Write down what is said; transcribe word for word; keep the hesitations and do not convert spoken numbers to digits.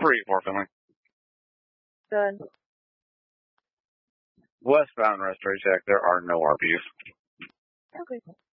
three four, Finley. Good. Westbound Restoration Act, there are no R Ps. Okay.